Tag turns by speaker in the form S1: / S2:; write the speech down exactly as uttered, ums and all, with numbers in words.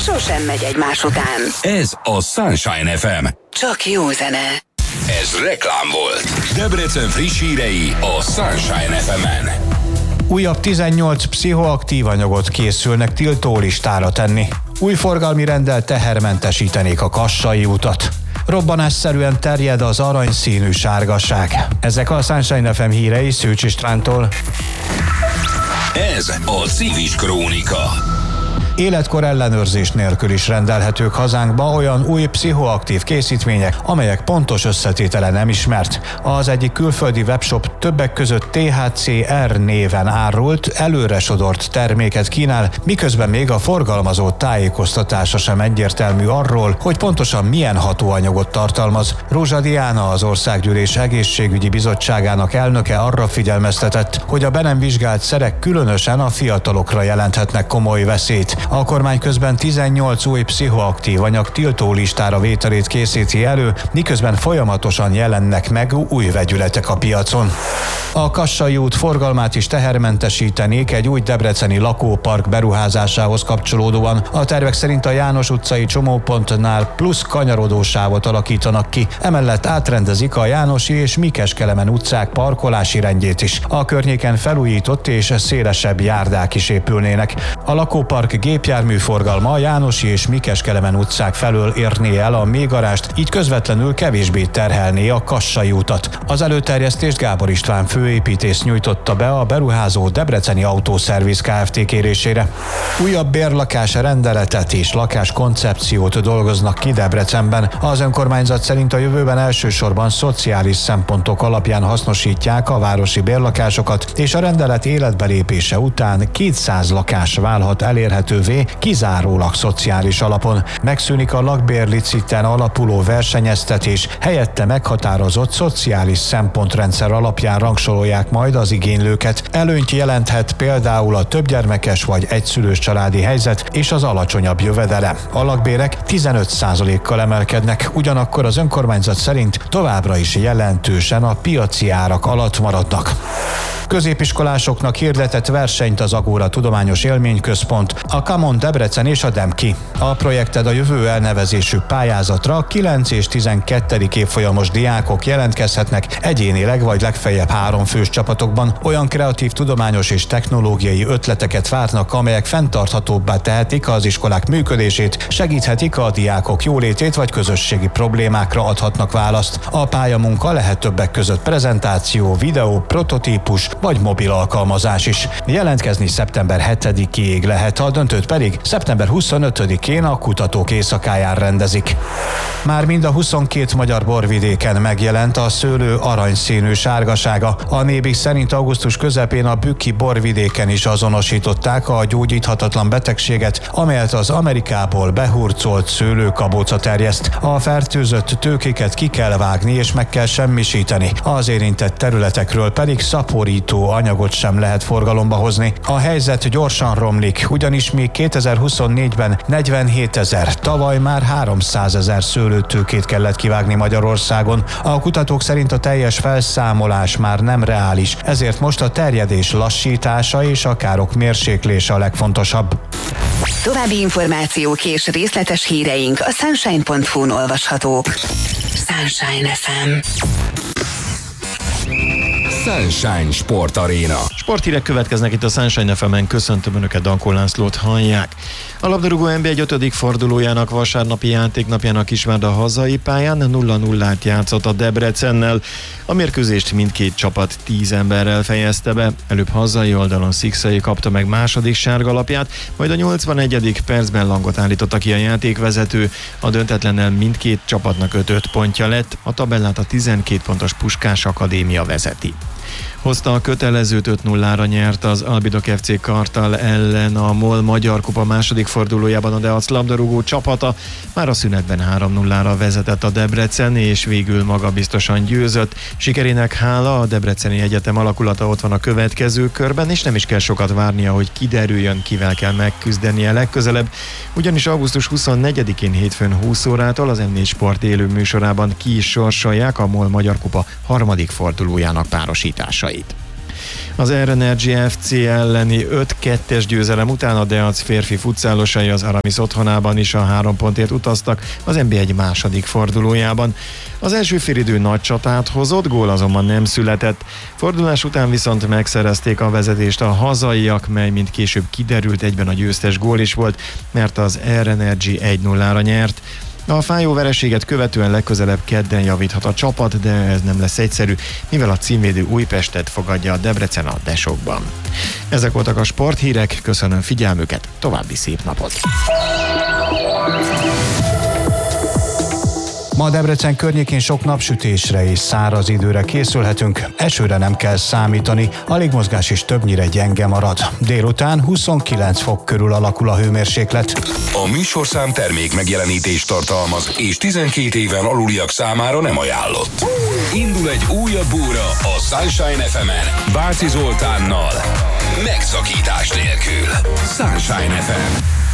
S1: sosem megy egymás után.
S2: Ez a Sunshine ef em.
S1: Csak jó zene.
S2: Ez reklám volt. Debrecen friss hírei a Sunshine ef emen.
S3: Újabb tizennyolc pszichoaktív anyagot készülnek tiltólistára tenni. Új forgalmi renddel tehermentesítenék a Kassai utat. Robbanásszerűen terjed az aranyszínű sárgaság. Ezek a Sunshine ef em hírei Szűcs Istvántól.
S2: Ez a Civis Krónika.
S3: Életkor ellenőrzés nélkül is rendelhetők hazánkba olyan új pszichoaktív készítmények, amelyek pontos összetétele nem ismert. Az egyik külföldi webshop többek között té há cé er néven árult, előre sodort terméket kínál, miközben még a forgalmazó tájékoztatása sem egyértelmű arról, hogy pontosan milyen hatóanyagot tartalmaz. Rózsa Diana, az Országgyűlés Egészségügyi Bizottságának elnöke arra figyelmeztetett, hogy a be nem vizsgált szerek különösen a fiatalokra jelenthetnek komoly veszélyt. A kormány közben tizennyolc új pszichoaktív anyag tiltólistára vételét készíti elő, miközben folyamatosan jelennek meg új vegyületek a piacon. A Kassai út forgalmát is tehermentesítenék egy új debreceni lakópark beruházásához kapcsolódóan. A tervek szerint a János utcai csomópontnál plusz kanyarodósávot alakítanak ki, emellett átrendezik a Jánosi és Mikes-Kelemen utcák parkolási rendjét is. A környéken felújított és szélesebb járdák is épülnének. A lakópark gépjárműforgalma a Jánosi és Mikes-Kelemen utcák felől érné el a mélygarást, így közvetlenül kevésbé terhelné a Kassai utat. Az előterjesztést Gábor István főépítész nyújtotta be a beruházó Debreceni Autószerviz Kft. Kérésére. Újabb bérlakás rendeletet és lakáskoncepciót dolgoznak ki Debrecenben. Az önkormányzat szerint a jövőben elsősorban szociális szempontok alapján hasznosítják a városi bérlakásokat, és a rendelet életbelépése után kétszáz lakás válhat elérhetővé kizárólag szociális alapon. Megszűnik a lakbérliciten alapuló versenyeztetés, helyette meghatározott szociális szempontrendszer alapján rangsorolják majd az igénylőket. Előnyt jelenthet például a többgyermekes vagy egyszülős családi helyzet és az alacsonyabb jövedelem. A lakbérek tizenöt százalékkal emelkednek, ugyanakkor az önkormányzat szerint továbbra is jelentősen a piaci árak alatt maradnak. Középiskolásoknak hirdetett versenyt az Agóra Tudományos Élményközpont, a Kamon Debrecen és a Demki. A projekted a jövő elnevezésű pályázatra kilenc és tizenkettedik évfolyamos diákok jelentkezhetnek egyénileg vagy legfeljebb három fős csapatokban. Olyan kreatív, tudományos és technológiai ötleteket várnak, amelyek fenntarthatóbbá tehetik az iskolák működését, segíthetik a diákok jólétét vagy közösségi problémákra adhatnak választ. A pályamunka lehet többek között prezentáció, videó, prototípus vagy mobil alkalmazás is. Jelentkezni szeptember hetedikéig lehet, a döntőt pedig szeptember huszonötödikén a Kutatók Éjszakáján rendezik. Már mind a huszonkét magyar borvidéken megjelent a szőlő aranyszínű sárgasága. A Nébik szerint augusztus közepén a bükki borvidéken is azonosították a gyógyíthatatlan betegséget, amelyet az Amerikából behurcolt szőlőkabóca terjeszt. A fertőzött tőkéket ki kell vágni és meg kell semmisíteni. Az érintett területekről pedig szaporító anyagot sem lehet forgalomba hozni. A helyzet gyorsan romlik, ugyanis még kétezer-huszonnégyben negyvenhétezer, tavaly már háromszázezer szőlőtőkét kellett kivágni Magyarországon. A kutatók szerint a teljes felszámolás már nem reális, ezért most a terjedés lassítása és a károk mérséklése a legfontosabb.
S1: További információk és részletes híreink a sunshine pont hu-n olvashatók. Sunshine ef em.
S2: Sunshine Sport Arena.
S4: Sporthírek következnek itt a Sunshine ef emen, köszöntöm Önöket, Dankó Lászlót hallják. A labdarúgó en bé egy ötödik fordulójának vasárnapi játéknapjának Kisvárda hazai pályán nulla nullát játszott a Debrecennel. A mérkőzést mindkét csapat tíz emberrel fejezte be. Előbb hazai oldalon Szikszai kapta meg második sárgalapját, majd a nyolcvanegyedik percben langot állította ki a játékvezető. A döntetlennel mindkét csapatnak öt pontja lett, a tabellát a tizenkét pontos Puskás Akadémia vezeti. Hozta a kötelezőt, öt nullára nyert az Albidok ef cé Kartal ellen a MOL Magyar Kupa második fordulójában a Deac labdarúgó csapata. Már a szünetben három nullára vezetett a Debrecen, és végül magabiztosan győzött. Sikerének hála, a Debreceni Egyetem alakulata ott van a következő körben, és nem is kell sokat várnia, hogy kiderüljön, kivel kell megküzdenie legközelebb, ugyanis augusztus huszonnegyedikén hétfőn húsz órától az em négy Sport élő műsorában ki is sorsolják a MOL Magyar Kupa harmadik fordulójának párosításait. Az Air Energy ef cé elleni öt kettes győzelem után a Deac férfi futszálosai az Aramis otthonában is a három pontért utaztak az en bé egy második fordulójában. Az első félidő nagy csatát hozott, gól azonban nem született. Fordulás után viszont megszerezték a vezetést a hazaiak, mely mint később kiderült egyben a győztes gól is volt, mert az Air Energy egy nullára nyert. A fájó vereséget követően legközelebb kedden javíthat a csapat, de ez nem lesz egyszerű, mivel a címvédő Újpestet fogadja a Debrecen a Desokban. Ezek voltak a sporthírek, köszönöm figyelmüket, további szép napot!
S3: Ma Debrecen környékén sok napsütésre és száraz időre készülhetünk, esőre nem kell számítani, a légmozgás is többnyire gyenge marad. Délután huszonkilenc fok körül alakul a hőmérséklet.
S2: A műsorszám termék megjelenítést tartalmaz, és tizenkét éven aluliak számára nem ajánlott. Indul egy újabb óra a Sunshine ef emen Báci Zoltánnal. Megszakítás nélkül. Sunshine ef em.